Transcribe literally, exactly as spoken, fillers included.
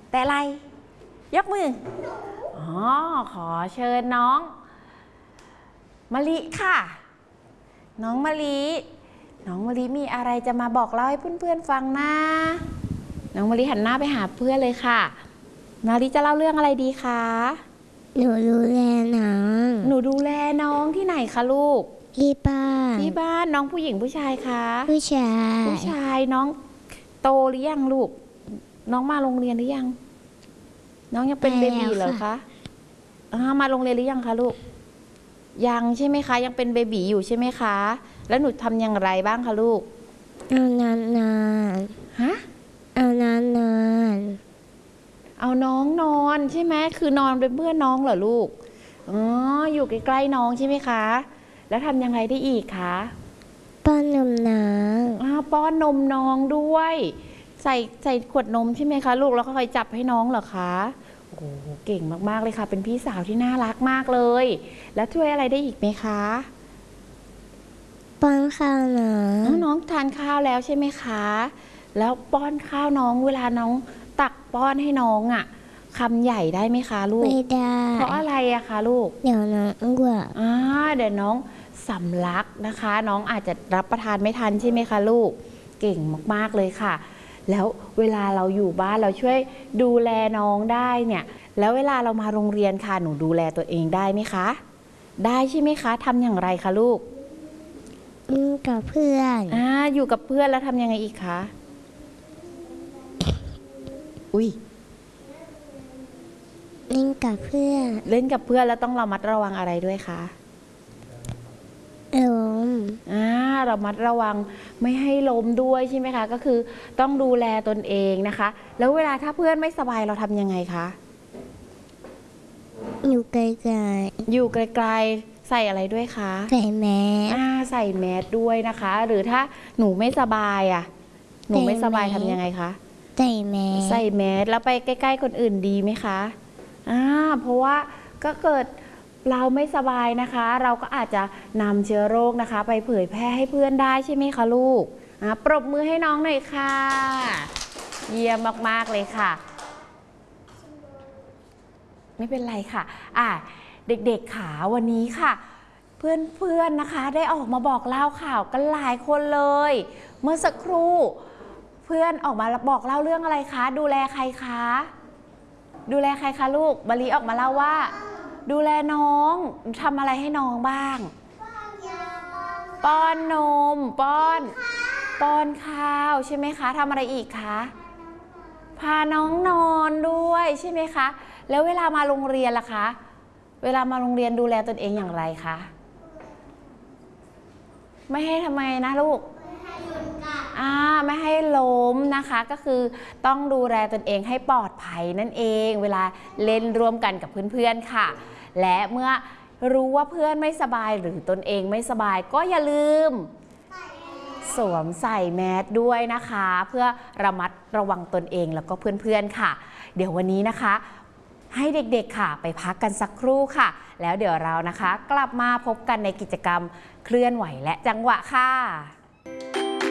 แต่อะไรยกมืออ๋อขอเชิญน้องมะลิค่ะน้องมะลิน้องมะลิมีอะไรจะมาบอกเล่าให้เพื่อนๆฟังนะน้องมะลิหันหน้าไปหาเพื่อนเลยค่ะมะลิจะเล่าเรื่องอะไรดีคะหนูดูแลน้องหนูดูแลน้องที่ไหนคะลูกที่บ้านที่บ้านน้องผู้หญิงผู้ชายคะผู้ชายผู้ชายน้องโตหรือยังลูกน้องมาโรงเรียนหรือยังน้องยังเป็นเบบีเหรอคะมาโรงเรียนหรือยังคะลูกยังใช่ไหมคะยังเป็นเบบีอยู่ใช่ไหมคะแล้วหนูทำอย่างไรบ้างคะลูกเอานานนานฮะเอานานนานเอาน้องนอนใช่ไหมคือนอนเป็นเพื่อนน้องเหรอลูกอ๋ออยู่ใกล้ๆน้องใช่ไหมคะแล้วทำยังไงได้อีกคะป้อนนมน้องอ้าวป้อนนมน้องด้วยใส่ใส่ขวดนมใช่ไหมคะลูกแล้วก็คอยจับให้น้องเหรอคะโอ้โหเก่งมากๆเลยค่ะเป็นพี่สาวที่น่ารักมากเลยแล้วช่วยอะไรได้อีกไหมคะป้อนข้าวน้องน้องทานข้าวแล้วใช่ไหมคะแล้วป้อนข้าวน้องเวลาน้องตักป้อนให้น้องอ่ะคำใหญ่ได้ไหมคะลูกไม่ได้เพราะอะไรอะคะลูกเดี๋ยวน้องอ้วกอ่าเดี๋ยวน้องสำลักนะคะน้องอาจจะรับประทานไม่ทันใช่ไหมคะลูกเก่งมากๆเลยค่ะแล้วเวลาเราอยู่บ้านเราช่วยดูแลน้องได้เนี่ยแล้วเวลาเรามาโรงเรียนค่ะหนูดูแลตัวเองได้ไหมคะได้ใช่ไหมคะทำอย่างไรคะลูกอยู่กับเพื่อนอ่าอยู่กับเพื่อนแล้วทำยังไงอีกคะอุ้ยเล่นกับเพื่อนเล่นกับเพื่อนแล้วต้องระมัดระวังอะไรด้วยคะล้มอ่าระมัดระวังไม่ให้ล้มด้วยใช่ไหมคะก็คือต้องดูแลตนเองนะคะแล้วเวลาถ้าเพื่อนไม่สบายเราทำยังไงคะอยู่ไกลๆอยู่ไกลๆใส่อะไรด้วยคะใส่แมสอ่าใส่แมสด้วยนะคะหรือถ้าหนูไม่สบายอ่ะหนูไม่สบายทำยังไงคะใส่แมสใส่แมสแล้วไปใกล้ๆคนอื่นดีไหมคะอ่าเพราะว่าก็เกิดเราไม่สบายนะคะเราก็อาจจะนำเชื้อโรคนะคะไปเผยแพร่ให้เพื่อนได้ใช่ไหมคะลูกอ่าปรบมือให้น้องหน่อยค่ะเยี่ยมมากๆเลยค่ะไม่เป็นไรค่ะอ่าเด็กๆขาวันนี้ค่ะเพื่อนๆนะคะได้ออกมาบอกเล่าข่าวกันหลายคนเลยเมื่อสักครู่เพื่อนออกมาบอกเล่าเรื่องอะไรคะดูแลใครคะดูแลใครคะลูกมะลิออกมาเล่าว่าดูแลน้องทำอะไรให้น้องบ้างป้อนนมป้อนป้อนข้าวใช่ไหมคะทำอะไรอีกคะพาน้องนอนด้วยใช่ไหมคะแล้วเวลามาโรงเรียนล่ะคะเวลามาโรงเรียนดูแลตนเองอย่างไรคะไม่ให้ทำไมนะลูกอ่าไม่ให้ล้มนะคะก็คือต้องดูแลตนเองให้ปลอดภัยนั่นเองเวลาเล่นร่วมกันกับเพื่อนๆค่ะและเมื่อรู้ว่าเพื่อนไม่สบายหรือตนเองไม่สบายก็อย่าลืมสวมใส่แมสด้วยนะคะเพื่อระมัดระวังตนเองแล้วก็เพื่อนๆค่ะเดี๋ยววันนี้นะคะให้เด็กๆค่ะไปพักกันสักครู่ค่ะแล้วเดี๋ยวเรานะคะกลับมาพบกันในกิจกรรมเคลื่อนไหวและจังหวะค่ะ